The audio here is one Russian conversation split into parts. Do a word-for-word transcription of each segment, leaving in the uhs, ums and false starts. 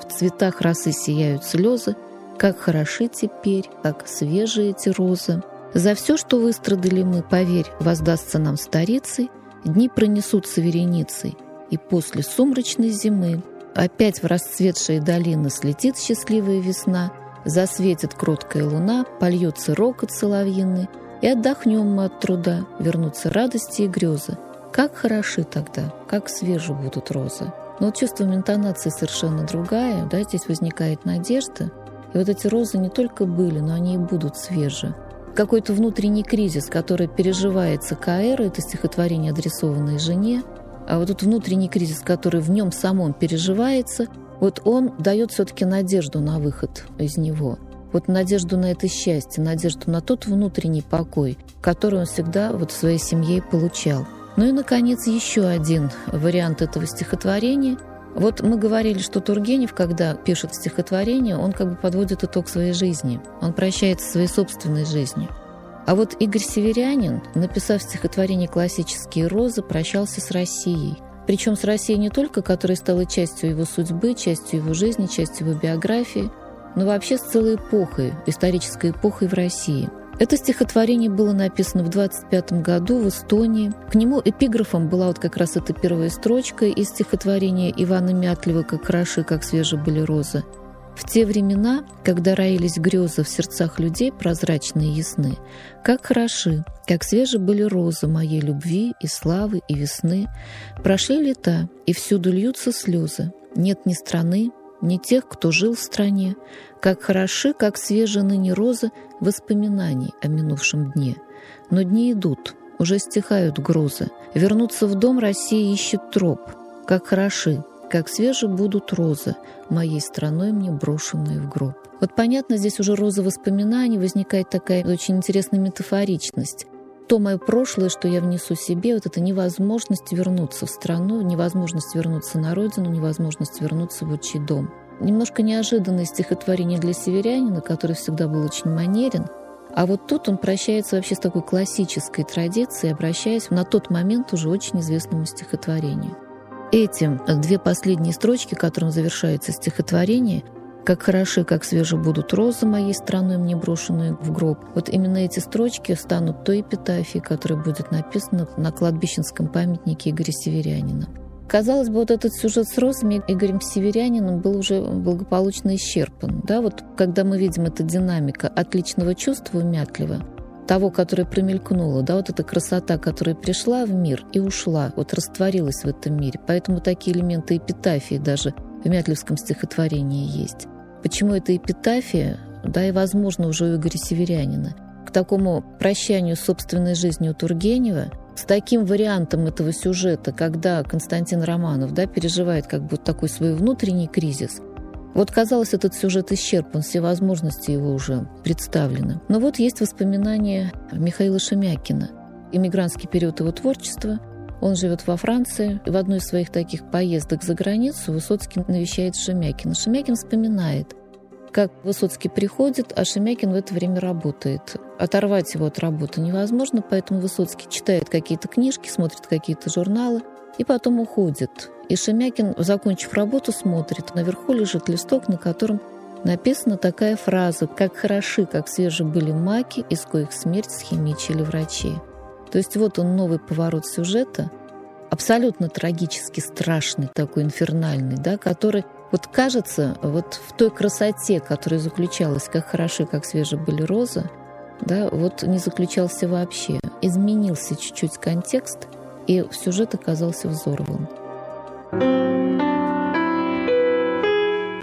В цветах росы сияют слезы, как хороши теперь, как свежие эти розы. За все, что выстрадали мы, поверь, воздастся нам старицей, дни пронесутся вереницей, и после сумрачной зимы опять в расцветшие долины слетит счастливая весна, засветит кроткая луна, польется рокот соловьиный, и отдохнем мы от труда, вернутся радости и грезы. Как хороши тогда, как свежи будут розы. Но вот чувством интонации совершенно другая, да, здесь возникает надежда. И вот эти розы не только были, но они и будут свежи. Какой-то внутренний кризис, который переживается Каэро, это стихотворение, адресованное жене, а вот этот внутренний кризис, который в нем самом переживается, вот он дает все-таки надежду на выход из него. Вот надежду на это счастье, надежду на тот внутренний покой, который он всегда вот в своей семье получал. Ну и, наконец, еще один вариант этого стихотворения. Вот мы говорили, что Тургенев, когда пишет стихотворение, он как бы подводит итог своей жизни. Он прощается со своей собственной жизнью. А вот Игорь Северянин, написав стихотворение «Классические розы», прощался с Россией. Причем с Россией не только, которая стала частью его судьбы, частью его жизни, частью его биографии, но вообще с целой эпохой, исторической эпохой в России. Это стихотворение было написано в двадцать пятом году в Эстонии. К нему эпиграфом была вот как раз эта первая строчка из стихотворения Ивана Мятлева «Как хороши, как свежи были розы». В те времена, когда роились грезы в сердцах людей прозрачные и ясны, как хороши, как свежи были розы моей любви и славы и весны. Прошли лета, и всюду льются слезы. Нет ни страны, ни тех, кто жил в стране. Как хороши, как свежи ныне розы воспоминаний о минувшем дне. Но дни идут, уже стихают грозы. Вернуться в дом Россия ищет троп. Как хороши, как свежи будут розы, моей страной мне брошенные в гроб. Вот понятно, здесь уже роза воспоминаний, возникает такая очень интересная метафоричность. То мое прошлое, что я внесу себе, вот это невозможность вернуться в страну, невозможность вернуться на родину, невозможность вернуться в отчий дом. Немножко неожиданное стихотворение для северянина, который всегда был очень манерен. А вот тут он прощается вообще с такой классической традицией, обращаясь на тот момент уже очень известному стихотворению. Этим две последние строчки, которым завершается стихотворение, «Как хороши, как свежи будут розы моей страной, мне брошенные в гроб». Вот именно эти строчки станут той эпитафией, которая будет написана на кладбищенском памятнике Игоря Северянина. Казалось бы, вот этот сюжет с розами Игорем Северяниным был уже благополучно исчерпан. Да, вот когда мы видим эта динамика от личного чувства у Мятлева, того, которое промелькнуло, да, вот эта красота, которая пришла в мир и ушла, вот растворилась в этом мире. Поэтому такие элементы эпитафии даже в мятлевском стихотворении есть. Почему это эпитафия, да, и, возможно, уже у Игоря Северянина. К такому прощанию с собственной жизнью Тургенева, с таким вариантом этого сюжета, когда Константин Романов, да, переживает как бы такой свой внутренний кризис. Вот, казалось, этот сюжет исчерпан, все возможности его уже представлены. Но вот есть воспоминания Михаила Шемякина. Эмигрантский период его творчества. Он живет во Франции. И в одной из своих таких поездок за границу Высоцкий навещает Шемякина. Шемякин вспоминает, как Высоцкий приходит, а Шемякин в это время работает. Оторвать его от работы невозможно, поэтому Высоцкий читает какие-то книжки, смотрит какие-то журналы и потом уходит. И Шемякин, закончив работу, смотрит. Наверху лежит листок, на котором написана такая фраза: «Как хороши, как свежи были маки, из коих смерть схимичили врачи». То есть вот он, новый поворот сюжета, абсолютно трагически страшный, такой инфернальный, да, который вот кажется, вот в той красоте, которая заключалась, как хороши, как свежи были розы, да, вот не заключался вообще. Изменился чуть-чуть контекст, и сюжет оказался взорван.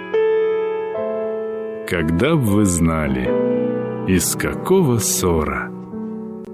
Когда б вы знали, из какого ссора